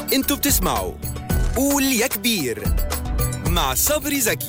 انتوا بتسمعوا قول يا كبير مع صبري زكي.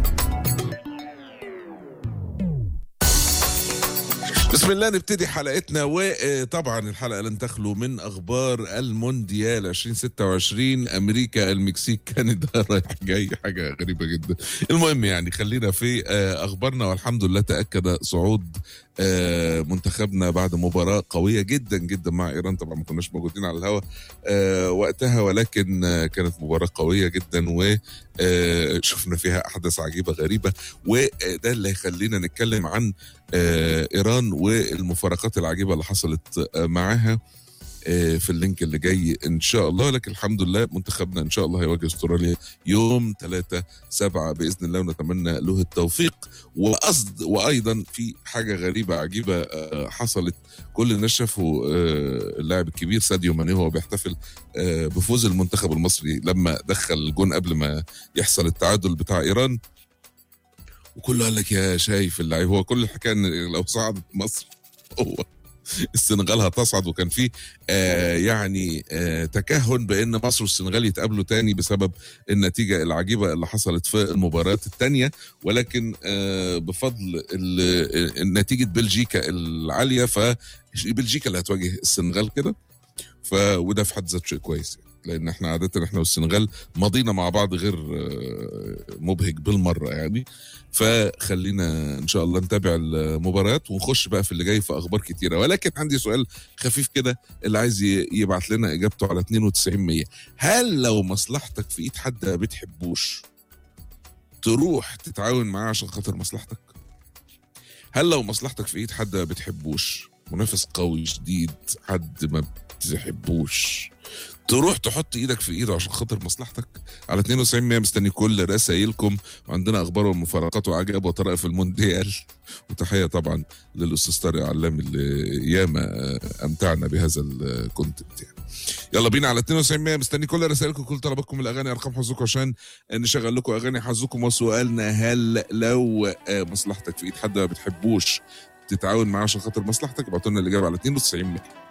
بسم الله نبتدي حلقتنا، وطبعا الحلقة لن تخلو من أخبار المونديال 2026. أمريكا، المكسيك، كندا، رايح جاي، حاجة غريبة جدا. المهم يعني خلينا في أخبارنا، والحمد لله تأكد صعود منتخبنا بعد مباراة قوية جدا جدا مع إيران. طبعا ما كناش موجودين على الهواء وقتها، ولكن كانت مباراة قوية جدا وشفنا فيها أحداث عجيبة غريبة، وده اللي هيخلينا نتكلم عن إيران والمفارقات العجيبة اللي حصلت معاها في اللينك اللي جاي إن شاء الله. لكن الحمد لله منتخبنا إن شاء الله هيواجه استراليا يوم 3/7 بإذن الله، ونتمنى له التوفيق. وأيضا في حاجة غريبة عجيبة حصلت، كل الناس شافوا اللاعب الكبير ساديو ماني وهو بيحتفل بفوز المنتخب المصري لما دخل الجون قبل ما يحصل التعادل بتاع إيران، وكله قال لك يا شايف اللعيب. هو كل الحكايه ان لو صعدت مصر هو السنغال هتصعد، وكان في تكهن بان مصر والسنغال يتقابلوا تاني بسبب النتيجه العجيبه اللي حصلت في المباريات التانيه. ولكن بفضل نتيجه بلجيكا العاليه، فبلجيكا اللي هتواجه السنغال كده، وده في حد ذاته شيء كويس، لان احنا عاده احنا والسنغال ماضينا مع بعض غير مبهج بالمره يعني. فخلينا ان شاء الله نتابع المباريات ونخش بقى في اللي جاي في اخبار كتيره. ولكن عندي سؤال خفيف كده، اللي عايز يبعت لنا اجابته على 9200. هل لو مصلحتك في ايد حد ما بتحبوش تروح تتعاون معاه عشان خاطر مصلحتك؟ هل لو مصلحتك في ايد حد ما بتحبوش، منافس قوي شديد، حد ما بتحبوش، تروح تحط ايدك في ايده عشان خاطر مصلحتك؟ على 9200 مستني كل رسائلكم، وعندنا اخبار ومفارقات وعجائب وطرائف المونديال. وتحيه طبعا للاستاذ طارق علام اللي ياما امتعنا بهذا الكونتنت يعني. يلا بينا على 9200 مستني كل رسائلكم، كل طلباتكم الاغاني، ارقام حظكم عشان نشغل لكم اغاني حظكم. وسؤالنا، هل لو مصلحتك في ايد حد ما بتحبوش تتعاون معاه عشان خاطر مصلحتك؟ ابعتوا لنا الاجابه على 9200.